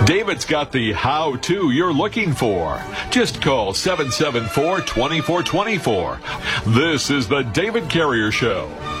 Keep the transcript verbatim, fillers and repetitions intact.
David's got the how-to you're looking for. Just call seven seven four, two four two four. This is the David Carrier Show.